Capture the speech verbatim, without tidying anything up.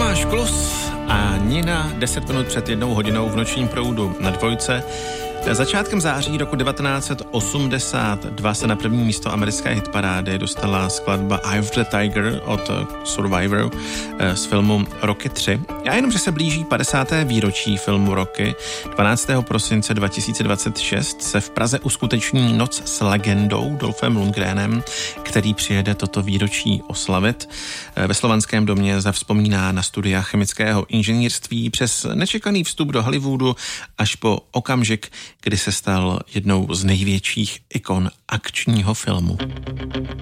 Tomáš Klus a Nina deset minut před jednou hodinou v nočním proudu na Dvojce. Začátkem září roku devatenáct set osmdesát dva se na první místo americké hitparády dostala skladba Eye of the Tiger od Survivor z filmu Rocky tři. Já jenom, že se blíží padesáté výročí filmu Rocky. dvanáctého prosince dva tisíce dvacet šest se v Praze uskuteční Noc s legendou Dolphem Lundgrenem, který přijede toto výročí oslavit. Ve Slovanském domě zavzpomíná na studia chemického inženýrství přes nečekaný vstup do Hollywoodu až po okamžik, kdy se stal jednou z největších ikon akčního filmu.